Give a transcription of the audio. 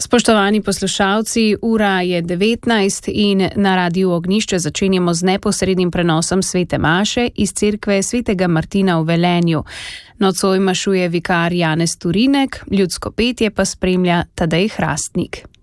Spoštovani poslušalci, ura je 19 in na Radiu Ognjišče začenjamo z neposrednim prenosom svete maše iz cerkve svetega Martina v Velenju. Nocoj mašuje vikar Janez Turinek, ljudsko petje pa spremlja Tadej Hrastnik.